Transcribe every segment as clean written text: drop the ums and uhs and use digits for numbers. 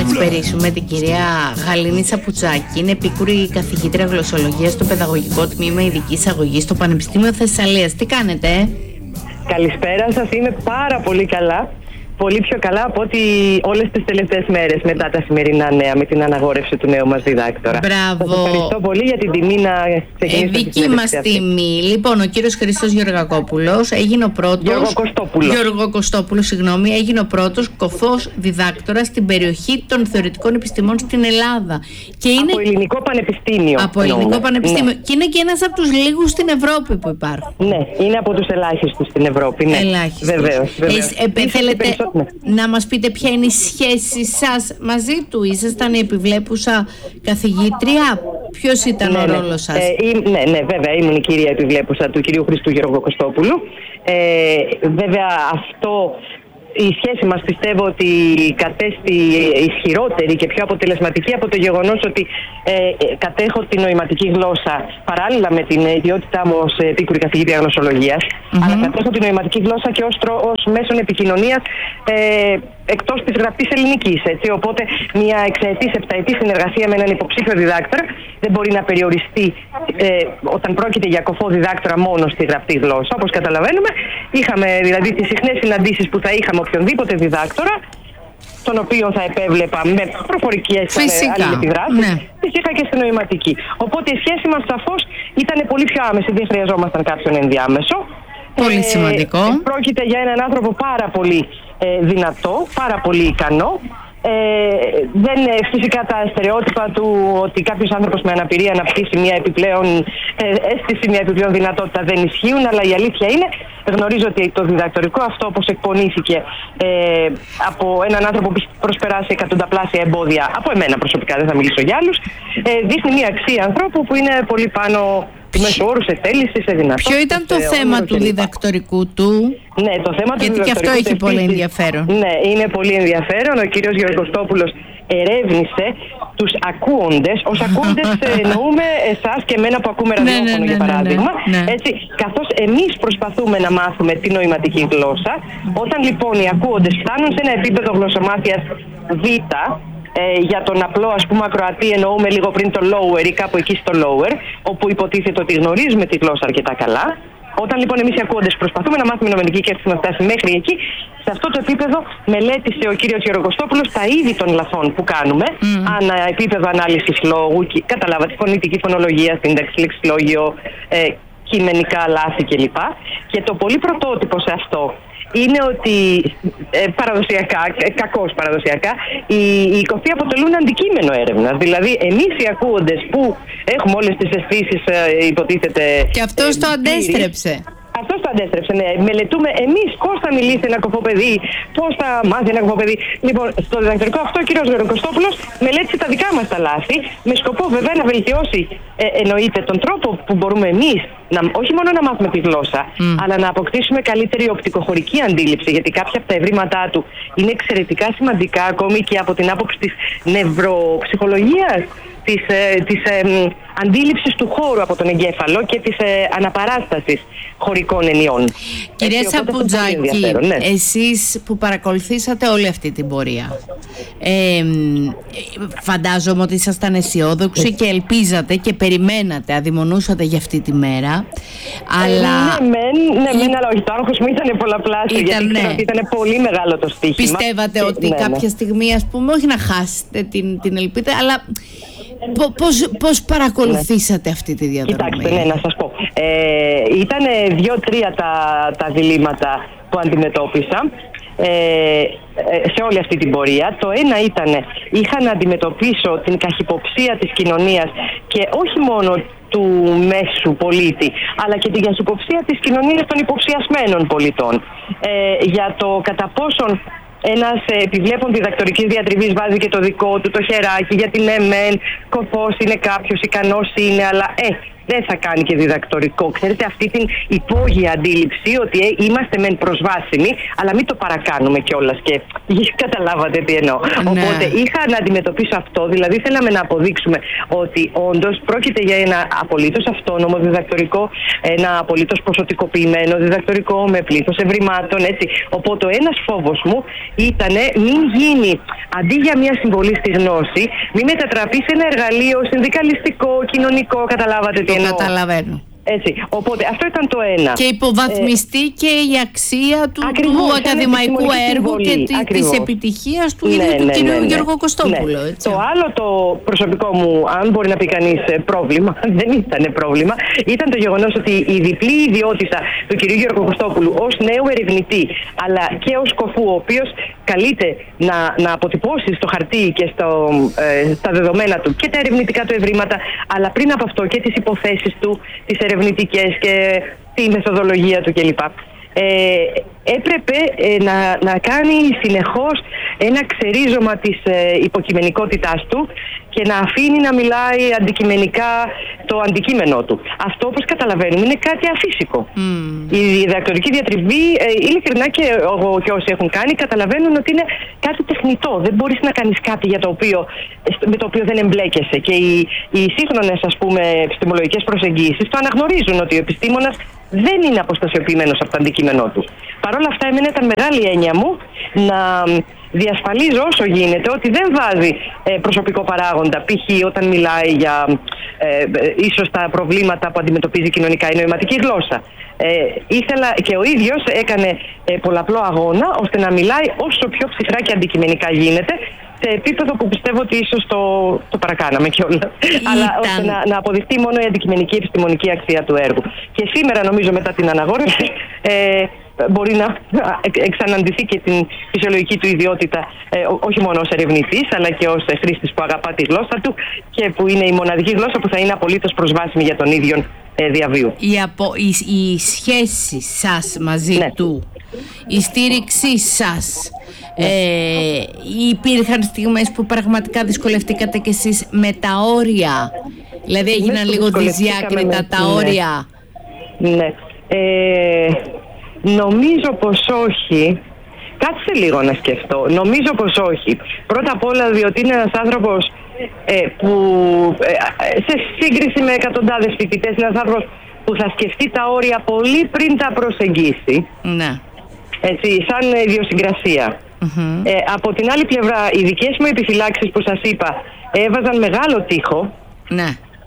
καθυστερήσουμε την κυρία Γαλήνη Σαπουτζάκη. Είναι επίκουρη καθηγήτρια γλωσσολογίας στο Παιδαγωγικό Τμήμα Ειδικής Αγωγής στο Πανεπιστήμιο Θεσσαλίας. Τι κάνετε? Καλησπέρα σας, είμαι πάρα πολύ καλά. Πολύ πιο καλά από ότι όλες τις τελευταίες μέρες μετά τα σημερινά νέα με την αναγόρευση του νέου μας διδάκτορα. Μπράβο. Σας ευχαριστώ πολύ για την τιμή να ξεκινήσω τη δική μας τιμή. Λοιπόν, ο κύριος Χρήστος Γεωργακόπουλος έγινε ο πρώτος. Γιώργο Κωστόπουλο, συγγνώμη, έγινε ο πρώτος κοφός διδάκτορας στην περιοχή των θεωρητικών επιστημών στην Ελλάδα. Και είναι... Από ελληνικό πανεπιστήμιο. Από ελληνικό πανεπιστήμιο. Ναι. Και είναι και ένας από τους λίγους στην Ευρώπη που υπάρχουν. Ναι, είναι από τους ελάχιστους στην Ευρώπη. Ναι. Ελάχιστος. Βεβαίως. Θέλετε να μας πείτε ποια είναι η σχέση σας μαζί του? Ήσασταν η επιβλέπουσα καθηγήτρια? Ποιος ήταν ο ρόλος σας? Ναι, βέβαια ήμουν η κυρία επιβλέπουσα του κυρίου Χρήστου Γεωργοκωστόπουλου. Βέβαια αυτό... Η σχέση μας πιστεύω ότι κατέστη ισχυρότερη και πιο αποτελεσματική από το γεγονός ότι κατέχω τη νοηματική γλώσσα παράλληλα με την ιδιότητά μου ως επίκουρη καθηγήτρια γλωσσολογίας, αλλά κατέχω τη νοηματική γλώσσα και ως μέσον επικοινωνίας εκτός της γραπτής ελληνικής. Έτσι. Οπότε μια εξαετής, επταετής συνεργασία με έναν υποψήφιο διδάκτορα δεν μπορεί να περιοριστεί όταν πρόκειται για κοφό διδάκτορα μόνο στη γραπτή γλώσσα. Όπως καταλαβαίνουμε, είχαμε δηλαδή τις συχνές συναντήσεις που θα είχαμε οποιονδήποτε διδάκτορα, τον οποίο θα επέβλεπα με προφορικές αλληλεπιδράσεις, τις είχα και στη νοηματική. Οπότε η σχέση μας σαφώς ήταν πολύ πιο άμεση, δεν χρειαζόμασταν κάποιον ενδιάμεσο. Πολύ σημαντικό. Πρόκειται για έναν άνθρωπο πάρα πολύ δυνατό, πάρα πολύ ικανό. Δεν φυσικά τα στερεότυπα του ότι κάποιος άνθρωπος με αναπηρία να πτήσει μια επιπλέον αίσθηση, μια επιπλέον δυνατότητα δεν ισχύουν, αλλά η αλήθεια είναι, γνωρίζω ότι το διδακτορικό αυτό όπως εκπονήθηκε από έναν άνθρωπο που προσπεράσει εκατονταπλάσια εμπόδια, από εμένα προσωπικά, δεν θα μιλήσω για άλλους, δείχνει μια αξία ανθρώπου που είναι πολύ πάνω του μέσου όρου σε θέληση, σε δυνατότητα. Ποιο ήταν το θέμα του διδακτορικού του? Ναι, το θέμα του γιατί και αυτό έχει πολύ ενδιαφέρον. Ναι, είναι πολύ ενδιαφέρον. Ο κύριος Γεωργοκωστόπουλος ερεύνησε τους ακούοντες. Ως ακούοντες εννοούμε εσάς και εμένα που ακούμε ραδιόφωνο, για παράδειγμα. Έτσι, καθώς εμείς προσπαθούμε να μάθουμε τη νοηματική γλώσσα, όταν λοιπόν οι ακούοντες φτάνουν σε ένα επίπεδο γλωσσομάθειας Β, για τον απλό ας πούμε ακροατή εννοούμε λίγο πριν το lower ή κάπου εκεί στο lower, όπου υποτίθεται ότι γνωρίζουμε τη γλώσσα αρκετά καλά. Όταν λοιπόν εμείς οι ακούοντες προσπαθούμε να μάθουμε νοηματική και έχουμε φτάσει μέχρι εκεί, σε αυτό το επίπεδο μελέτησε ο κύριος Γεωργοκωστόπουλος τα είδη των λαθών που κάνουμε, ανά επίπεδο ανάλυσης λόγου, καταλάβατε, φωνητική φωνολογία, σύνταξη, λεξιλόγιο, κειμενικά λάθη κλπ. Και το πολύ πρωτότυπο σε αυτό είναι ότι παραδοσιακά, κακώς παραδοσιακά, οι κοφοί αποτελούν αντικείμενο έρευνας. Δηλαδή, εμείς οι ακούοντες που έχουμε όλες τις αισθήσεις, υποτίθεται. Και αυτός το αντέστρεψε. Αυτός το αντέστρεψε, ναι. Μελετούμε εμείς πώς θα μιλήσει ένα κοφό παιδί, πώς θα μάθει ένα κοφό παιδί. Λοιπόν, στο διδακτορικό αυτό ο κύριος Γεωργοκωστόπουλος μελέτησε τα δικά μας τα λάθη, με σκοπό βέβαια να βελτιώσει, εννοείται, τον τρόπο που μπορούμε εμείς όχι μόνο να μάθουμε τη γλώσσα, αλλά να αποκτήσουμε καλύτερη οπτικοχωρική αντίληψη, γιατί κάποια από τα ευρήματά του είναι εξαιρετικά σημαντικά, ακόμη και από την άποψη της νευροψυχολογίας, της αντίληψης του χώρου από τον εγκέφαλο και της αναπαράστασης χωρικών ενιών. Κυρία Σαπουτζάκη, εσείς που παρακολουθήσατε όλη αυτή την πορεία, φαντάζομαι ότι ήσασταν αισιόδοξοι και ελπίζατε και περιμένατε, αδειμονούσατε για αυτή τη μέρα. Αλλά... Ναι, αλλά όχι, το άγχος μου ήταν πολλαπλάσιο, γιατί ξέρω ότι ήταν πολύ μεγάλο το στοίχημα. Πιστεύατε ότι κάποια στιγμή, ας πούμε, όχι να χάσετε την ελπίδα, αλλά... Πώς παρακολουθήσατε αυτή τη διαδρομή? Κοιτάξτε, να σας πω. Ήταν 2-3 τα διλήμματα που αντιμετώπισα σε όλη αυτή την πορεία. Το ένα ήταν, είχα να αντιμετωπίσω την καχυποψία της κοινωνίας και όχι μόνο του μέσου πολίτη, αλλά και την καχυποψία της κοινωνίας των υποψιασμένων πολιτών για το κατά πόσον ένας επιβλέπων διδακτορικής διατριβής βάζει και το δικό του το χεράκι, γιατί ναι μεν κοφός είναι κάποιος, ικανός είναι, αλλά δεν θα κάνει και διδακτορικό. Ξέρετε, αυτή την υπόγεια αντίληψη ότι είμαστε μεν προσβάσιμοι, αλλά μην το παρακάνουμε κιόλας. Και καταλάβατε τι εννοώ. Ναι. Οπότε είχα να αντιμετωπίσω αυτό, δηλαδή θέλαμε να αποδείξουμε ότι όντως πρόκειται για ένα απολύτως αυτόνομο διδακτορικό, ένα απολύτως ποσοτικοποιημένο διδακτορικό με πλήθος ευρημάτων, έτσι. Οπότε ο ένας φόβος μου ήταν μην γίνει, αντί για μια συμβολή στη γνώση, μην μετατραπεί σε ένα εργαλείο συνδικαλιστικό, κοινωνικό, καταλάβατε τι εννοώ. Καταλαβαίνω. Έτσι. Οπότε αυτό ήταν το ένα. Και υποβαθμιστεί και η αξία του ακαδημαϊκού έργου και της επιτυχίας του ίδιου του κυρίου Γιώργου Κωστόπουλου. Ναι. Το άλλο το προσωπικό μου, αν μπορεί να πει κανείς πρόβλημα, δεν ήταν πρόβλημα, ήταν το γεγονός ότι η διπλή ιδιότητα του κυρίου Γιώργου Κωστόπουλου ως νέου ερευνητή, αλλά και ως κοφού, ο οποίος καλείται να αποτυπώσει στο χαρτί και στα δεδομένα του και τα ερευνητικά του ευρήματα, αλλά πριν από αυτό και τις υποθέσεις του, τις ερευνητικές και τη μεθοδολογία του κλπ. Έπρεπε να κάνει συνεχώς ένα ξερίζωμα της υποκειμενικότητάς του και να αφήνει να μιλάει αντικειμενικά το αντικείμενό του. Αυτό, όπως καταλαβαίνουμε, είναι κάτι αφύσικο. Η διδακτορική διατριβή, ειλικρινά και εγώ και όσοι έχουν κάνει, καταλαβαίνουν ότι είναι κάτι τεχνητό. Δεν μπορείς να κάνεις κάτι με το οποίο δεν εμπλέκεσαι. Και οι σύγχρονες, ας πούμε, επιστημολογικές προσεγγίσεις το αναγνωρίζουν ότι ο επιστήμονας δεν είναι αποστασιοποιημένος από το αντικείμενό του. Παρ' όλα αυτά, εμένα ήταν μεγάλη έννοια μου να διασφαλίζω όσο γίνεται ότι δεν βάζει προσωπικό παράγοντα, π.χ. όταν μιλάει για ίσως τα προβλήματα που αντιμετωπίζει κοινωνικά η νοηματική γλώσσα. Ήθελα και ο ίδιος έκανε πολλαπλό αγώνα ώστε να μιλάει όσο πιο ψυχρά και αντικειμενικά γίνεται, σε επίπεδο που πιστεύω ότι ίσως το παρακάναμε κιόλας. Αλλά ώστε να αποδειχτεί μόνο η αντικειμενική επιστημονική αξία του έργου. Και σήμερα, νομίζω, μετά την αναγόρευση, μπορεί να εξαναντηθεί και την φυσιολογική του ιδιότητα, όχι μόνο ως ερευνητής, αλλά και ως χρήστης που αγαπά τη γλώσσα του και που είναι η μοναδική γλώσσα που θα είναι απολύτως προσβάσιμη για τον ίδιο διαβίου. Η σχέση σας μαζί του, η στήριξή σας, υπήρχαν στιγμές που πραγματικά δυσκολευτήκατε κι εσείς με τα όρια, δηλαδή έγιναν λίγο δυσδιάκριτα τα όρια? Ναι. Νομίζω πως όχι. Κάτσε λίγο να σκεφτώ. Νομίζω πως όχι. Πρώτα απ' όλα διότι είναι ένας άνθρωπος που σε σύγκριση με εκατοντάδες φοιτητές είναι ένας άνθρωπος που θα σκεφτεί τα όρια πολύ πριν τα προσεγγίσει. Ναι. Έτσι, σαν ιδιοσυγκρασία. Από την άλλη πλευρά, οι δικές μου επιφυλάξεις που σας είπα έβαζαν μεγάλο τείχο. Ναι.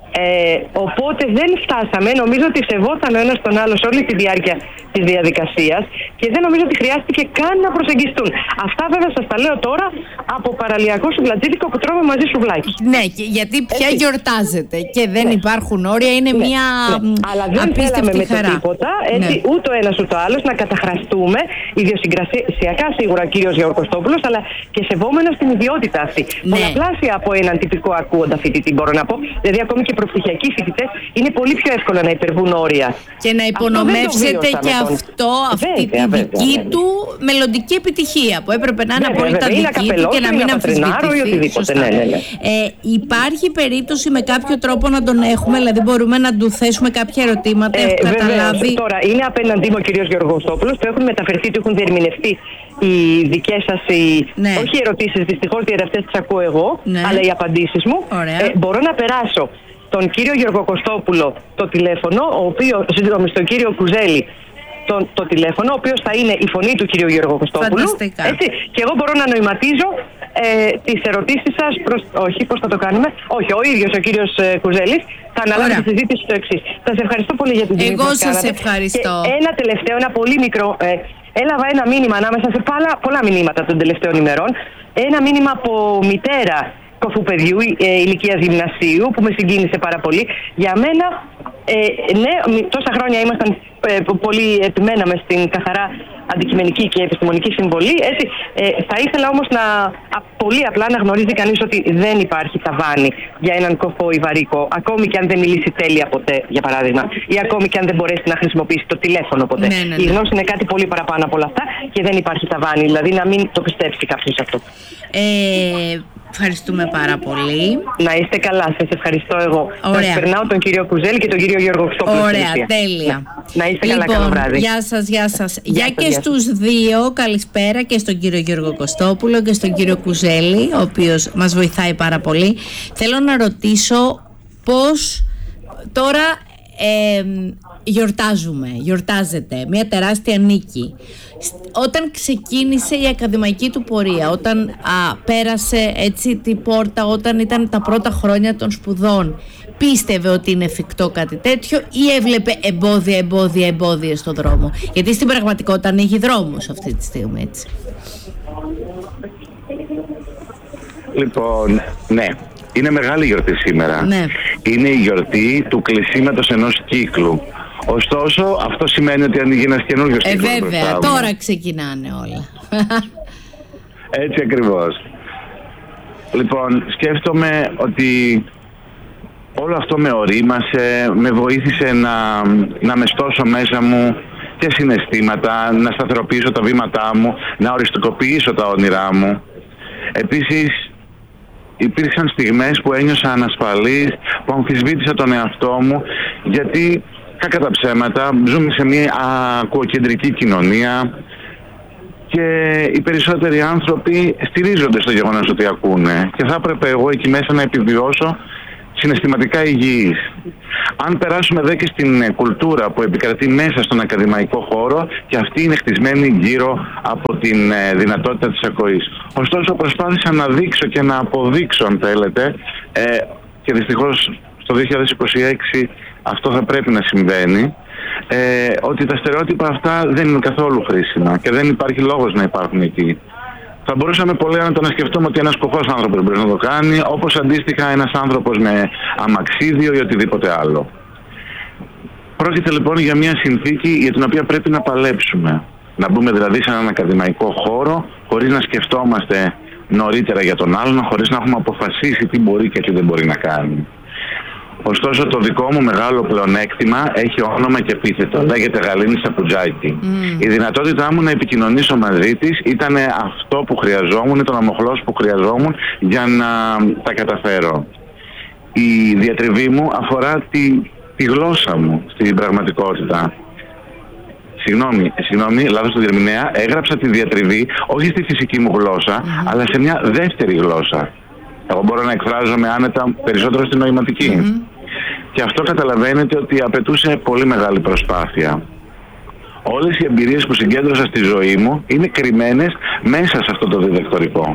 Οπότε δεν φτάσαμε, νομίζω ότι σεβόταν ο ένας τον άλλο σε όλη τη διάρκεια της διαδικασίας και δεν νομίζω ότι χρειάστηκε καν να προσεγγιστούν. Αυτά βέβαια σας τα λέω τώρα από παραλιακό σουβλατζίδικο που τρώμε μαζί σουβλάκι. Ναι, γιατί πια γιορτάζεται και δεν υπάρχουν όρια, είναι μια αλλά δεν θέλαμε με το τίποτα, έτσι, ούτε ο ένας ούτε ο άλλος να καταχραστούμε ιδιοσυγκρασιακά σίγουρα ο κύριος Γιώργος Κωστόπουλος, αλλά και σεβόμενος την ιδιότητα αυτή. Πολλαπλάσια από έναν τυπικό ακούοντα φοιτητή, μπορώ να πω. Δηλαδή, ακόμη και προπτυχιακοί φοιτητές είναι πολύ πιο εύκολο να υπερβούν όρια. Και να υπονομεύσετε και αυτή τη δική του μελλοντική επιτυχία που έπρεπε να είναι απόλυτα δική του και να μην αμφισβητηθεί. Υπάρχει περίπτωση με κάποιο τρόπο να τον έχουμε, δηλαδή μπορούμε να του θέσουμε κάποια ερωτήματα? Έχω καταλάβει. Τώρα είναι απέναντί μου ο κύριος Γιώργος Κωστόπουλος, το έχουν μεταφερθεί, του έχουν διερμηνευτεί οι δικές σας, όχι οι ερωτήσεις, δυστυχώς οι αυτές τις ακούω εγώ, αλλά οι απαντήσεις μου. Μπορώ να περάσω τον κύριο Γιώργο Κωστόπουλο το τηλέφωνο, στον κύριο Κουζέλη το τηλέφωνο, ο οποίος θα είναι η φωνή του κύριου Γιώργου Κωστόπουλου. Έτσι, και εγώ μπορώ να νοηματίζω τις ερωτήσεις σας όχι, πώς θα το κάνουμε? Όχι, ο ίδιος ο κύριος Κουζέλης θα αναλάβει τη συζήτηση στο εξής. Σας ευχαριστώ πολύ για την τιμή που μας κάνατε. Εγώ σας ευχαριστώ. Και ένα τελευταίο, ένα πολύ μικρό... έλαβα ένα μήνυμα ανάμεσα σε πολλά μηνύματα των τελευταίων ημερών. Ένα μήνυμα από μητέρα κοφού παιδιού ηλικίας γυμνασίου που με συγκίνησε πάρα πολύ. Για μένα, ναι, τόσα χρόνια ήμασταν πολύ επιμέναμε στην καθαρά αντικειμενική και επιστημονική συμβολή. Έτσι, θα ήθελα όμως πολύ απλά να γνωρίζει κανείς ότι δεν υπάρχει ταβάνι για έναν κοφό ή βαρύκο, ακόμη και αν δεν μιλήσει τέλεια ποτέ, για παράδειγμα, ή ακόμη και αν δεν μπορέσει να χρησιμοποιήσει το τηλέφωνο ποτέ. Ναι. Η γνώση είναι κάτι πολύ παραπάνω από όλα αυτά και δεν υπάρχει ταβάνι, δηλαδή να μην το πιστέψει κάποιος αυτό. Ευχαριστούμε πάρα πολύ. Να είστε καλά, σας ευχαριστώ εγώ. Ωραία. Σας περνάω τον κύριο Κουζέλη και τον κύριο Γιώργο Κωστόπουλο. Ωραία, τέλεια. Να είστε καλά, καλό βράδυ. Γεια σας, γεια σας. Γεια και στους δύο, καλησπέρα και στον κύριο Γιώργο Κωστόπουλο και στον κύριο Κουζέλη, ο οποίος μας βοηθάει πάρα πολύ. Θέλω να ρωτήσω πώς τώρα γιορτάζεται μια τεράστια νίκη. Όταν ξεκίνησε η ακαδημαϊκή του πορεία, όταν πέρασε έτσι την πόρτα, όταν ήταν τα πρώτα χρόνια των σπουδών, πίστευε ότι είναι εφικτό κάτι τέτοιο ή έβλεπε εμπόδια στο δρόμο? Γιατί στην πραγματικότητα ανοίγει δρόμος αυτή τη στιγμή, έτσι. Λοιπόν, ναι. Είναι μεγάλη γιορτή σήμερα. Ναι. Είναι η γιορτή του κλεισίματος ενός κύκλου. Ωστόσο, αυτό σημαίνει ότι ανοίγει ένας καινούριος κύκλος. Βέβαια, τώρα ξεκινάνε όλα. Έτσι ακριβώς. Λοιπόν, σκέφτομαι ότι όλο αυτό με ορίμασε, με βοήθησε να μεστώσω μέσα μου και συναισθήματα, να σταθεροποιήσω τα βήματά μου, να οριστικοποιήσω τα όνειρά μου. Επίσης, υπήρξαν στιγμές που ένιωσα ανασφαλής, που αμφισβήτησα τον εαυτό μου, γιατί κακά τα ψέματα ζούμε σε μια ακουοκεντρική κοινωνία και οι περισσότεροι άνθρωποι στηρίζονται στο γεγονός ότι ακούνε και θα έπρεπε εγώ εκεί μέσα να επιβιώσω συναισθηματικά υγιής. Αν περάσουμε δε και στην κουλτούρα που επικρατεί μέσα στον ακαδημαϊκό χώρο, και αυτή είναι χτισμένη γύρω από την δυνατότητα της ακοής. Ωστόσο προσπάθησα να δείξω και να αποδείξω, αν θέλετε, και δυστυχώς στο 2026 αυτό θα πρέπει να συμβαίνει, ότι τα στερεότυπα αυτά δεν είναι καθόλου χρήσιμα και δεν υπάρχει λόγος να υπάρχουν εκεί. Θα μπορούσαμε πολύ άνετα να σκεφτούμε ότι ένας κοφός άνθρωπος μπορεί να το κάνει, όπως αντίστοιχα ένας άνθρωπος με αμαξίδιο ή οτιδήποτε άλλο. Πρόκειται λοιπόν για μια συνθήκη για την οποία πρέπει να παλέψουμε. Να μπούμε δηλαδή σε έναν ακαδημαϊκό χώρο, χωρίς να σκεφτόμαστε νωρίτερα για τον άλλον, χωρίς να έχουμε αποφασίσει τι μπορεί και τι δεν μπορεί να κάνει. Ωστόσο το δικό μου μεγάλο πλεονέκτημα έχει όνομα και επίθετο. Λέγεται Γαλήνη Σαπουτζάκη. Η δυνατότητά μου να επικοινωνήσω μαζί της ήταν αυτό που χρειαζόμουν, ήταν ο μοχλός που χρειαζόμουν για να τα καταφέρω. Η διατριβή μου αφορά τη γλώσσα μου στην πραγματικότητα. Συγγνώμη, λάθος του διερμηνέα. Έγραψα τη διατριβή όχι στη φυσική μου γλώσσα, αλλά σε μια δεύτερη γλώσσα. Εγώ μπορώ να εκφράζομαι άνετα περισσότερο στην νοηματική. Και αυτό καταλαβαίνετε ότι απαιτούσε πολύ μεγάλη προσπάθεια. Όλες οι εμπειρίες που συγκέντρωσα στη ζωή μου είναι κρυμμένες μέσα σε αυτό το διδακτορικό.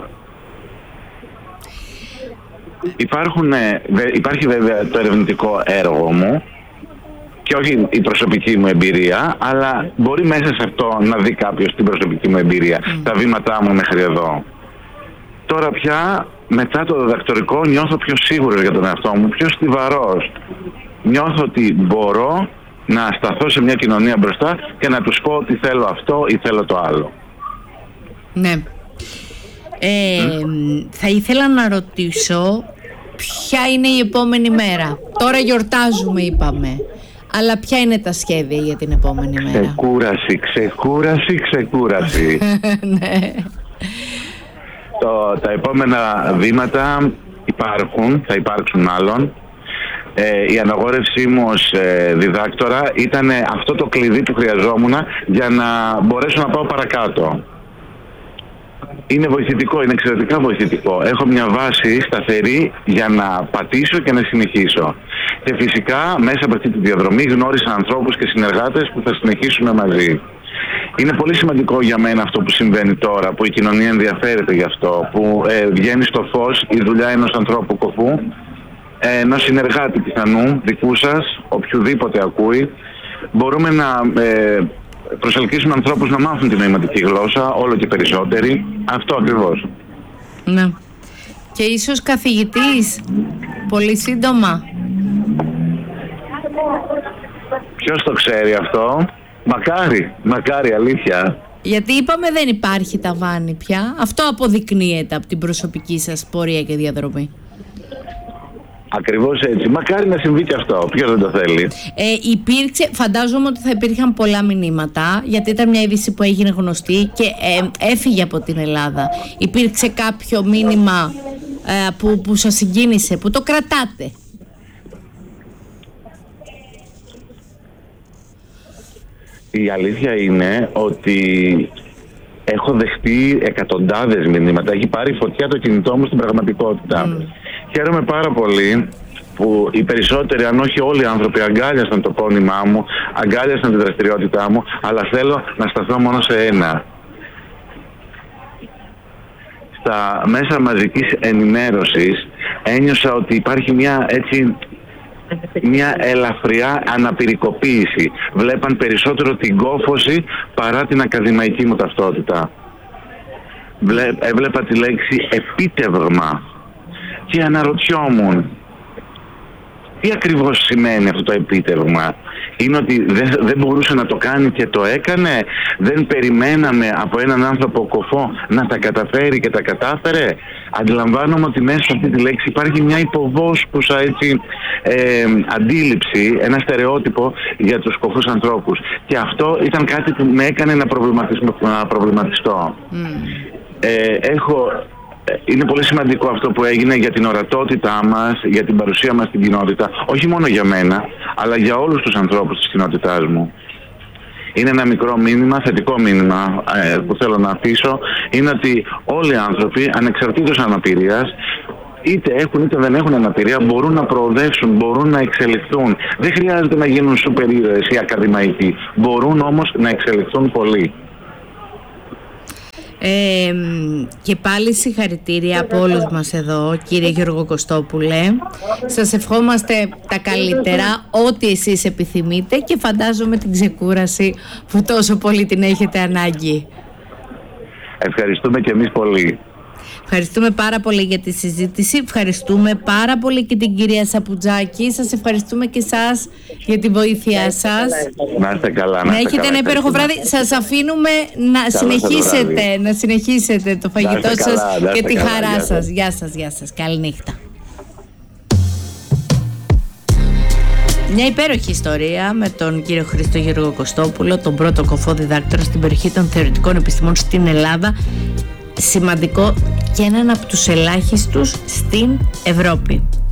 Υπάρχει βέβαια το ερευνητικό έργο μου και όχι η προσωπική μου εμπειρία, αλλά μπορεί μέσα σε αυτό να δει κάποιος την προσωπική μου εμπειρία, τα βήματά μου μέχρι εδώ. Τώρα πια, μετά το διδακτορικό, νιώθω πιο σίγουρος για τον εαυτό μου, πιο στιβαρός. Νιώθω ότι μπορώ να σταθώ σε μια κοινωνία μπροστά και να τους πω ότι θέλω αυτό ή θέλω το άλλο. Ναι. Θα ήθελα να ρωτήσω ποια είναι η επόμενη μέρα. Τώρα γιορτάζουμε, είπαμε. Αλλά ποια είναι τα σχέδια για την επόμενη μέρα? Ξεκούραση. Ναι. Τα επόμενα βήματα θα υπάρξουν μάλλον. Η αναγόρευσή μου ως διδάκτορα ήταν αυτό το κλειδί που χρειαζόμουν για να μπορέσω να πάω παρακάτω. Είναι βοηθητικό, είναι εξαιρετικά βοηθητικό. Έχω μια βάση σταθερή για να πατήσω και να συνεχίσω. Και φυσικά μέσα από αυτή τη διαδρομή γνώρισα ανθρώπους και συνεργάτες που θα συνεχίσουμε μαζί. Είναι πολύ σημαντικό για μένα αυτό που συμβαίνει τώρα, που η κοινωνία ενδιαφέρεται γι' αυτό, που βγαίνει στο φως η δουλειά ενός ανθρώπου κοφού, ενός συνεργάτη πιθανού, δικού σας, οποιοδήποτε ακούει. Μπορούμε να προσελκύσουμε ανθρώπους να μάθουν την νοηματική γλώσσα, όλο και περισσότεροι. Αυτό ακριβώς. Ναι. Και ίσως καθηγητής, πολύ σύντομα. Ποιος το ξέρει αυτό? Μακάρι, αλήθεια. Γιατί είπαμε δεν υπάρχει ταβάνι πια. Αυτό αποδεικνύεται από την προσωπική σας πορεία και διαδρομή. Ακριβώς έτσι. Μακάρι να συμβεί και αυτό. Ποιος δεν το θέλει? Φαντάζομαι ότι θα υπήρχαν πολλά μηνύματα, γιατί ήταν μια είδηση που έγινε γνωστή και έφυγε από την Ελλάδα. Υπήρξε κάποιο μήνυμα που σας συγκίνησε, που το κρατάτε? Η αλήθεια είναι ότι έχω δεχτεί εκατοντάδες μηνύματα. Έχει πάρει φωτιά το κινητό μου στην πραγματικότητα. Χαίρομαι πάρα πολύ που οι περισσότεροι, αν όχι όλοι οι άνθρωποι, αγκάλιασαν το πόνημά μου, αγκάλιασαν τη δραστηριότητά μου, αλλά θέλω να σταθώ μόνο σε ένα. Στα μέσα μαζικής ενημέρωσης ένιωσα ότι υπάρχει μια ελαφριά αναπηρικοποίηση. Βλέπαν περισσότερο την κόφωση παρά την ακαδημαϊκή μου ταυτότητα. Έβλεπα τη λέξη επίτευγμα και αναρωτιόμουν τι ακριβώς σημαίνει αυτό το επίτευγμα. Είναι ότι δεν μπορούσε να το κάνει και το έκανε? Δεν περιμέναμε από έναν άνθρωπο κοφό να τα καταφέρει και τα κατάφερε? Αντιλαμβάνομαι ότι μέσα σε αυτή τη λέξη υπάρχει μια υποβόσκουσα αντίληψη, ένα στερεότυπο για τους κοφούς ανθρώπους. Και αυτό ήταν κάτι που με έκανε να προβληματιστώ. Είναι πολύ σημαντικό αυτό που έγινε για την ορατότητά μας, για την παρουσία μας στην κοινότητα. Όχι μόνο για μένα, αλλά για όλους τους ανθρώπους της κοινότητάς μου. Είναι ένα μικρό μήνυμα, θετικό μήνυμα που θέλω να αφήσω. Είναι ότι όλοι οι άνθρωποι, ανεξαρτήτως αναπηρίας, είτε έχουν είτε δεν έχουν αναπηρία, μπορούν να προοδεύσουν, μπορούν να εξελιχθούν. Δεν χρειάζεται να γίνουν σούπερ ήρωες ή ακαδημαϊκοί. Μπορούν όμως να εξελιχθούν πολύ. Και πάλι συγχαρητήρια από όλους μας εδώ, κύριε Γιώργο Κωστόπουλε. Σας ευχόμαστε τα καλύτερα, ό,τι εσείς επιθυμείτε, και φαντάζομαι την ξεκούραση που τόσο πολύ την έχετε ανάγκη. Ευχαριστούμε και εμείς πολύ. Ευχαριστούμε πάρα πολύ για τη συζήτηση. Ευχαριστούμε πάρα πολύ και την κυρία Σαπουτζάκη. Σας ευχαριστούμε και εσάς για τη βοήθειά σας. Να είστε καλά. Να έχετε ένα υπέροχο βράδυ. Σας αφήνουμε να συνεχίσετε το φαγητό σας και τη χαρά σας. Γεια σας. Καληνύχτα. Μια υπέροχη ιστορία με τον κύριο Χρήστο Γιώργο Κωστόπουλο, τον πρώτο κοφό διδάκτορα στην περιοχή των θεωρητικών επιστημών στην Ελλάδα. Σημαντικό και έναν από τους ελάχιστους στην Ευρώπη.